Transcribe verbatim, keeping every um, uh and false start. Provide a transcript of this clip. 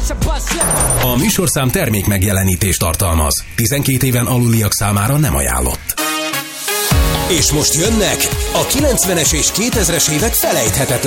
A műsorszám termék megjelenítést tartalmaz. tizenkét éven aluliak számára nem ajánlott. És most jönnek a kilencvenes és kétezres évek felejthetetlen